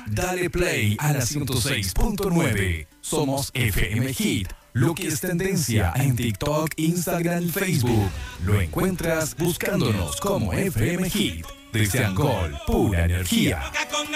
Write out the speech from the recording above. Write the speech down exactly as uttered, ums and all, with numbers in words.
Dale play a la ciento seis punto nueve. Somos F M Hit. Lo que es tendencia en TikTok, Instagram y Facebook. Lo encuentras buscándonos como F M Hit. Desde Angol, pura energía.